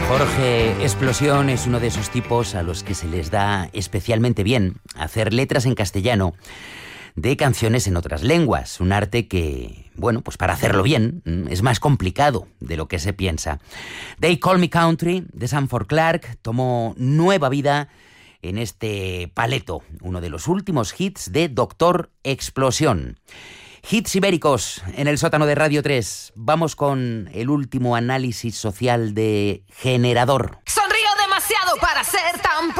Jorge Explosión es uno de esos tipos a los que se les da especialmente bien hacer letras en castellano de canciones en otras lenguas. Un arte que, bueno, pues para hacerlo bien es más complicado de lo que se piensa. They Call Me Country, de Sanford Clarke, tomó nueva vida en este paleto, uno de los últimos hits de Doctor Explosión. Hits ibéricos en el sótano de Radio 3. Vamos con el último análisis social de Generador. Son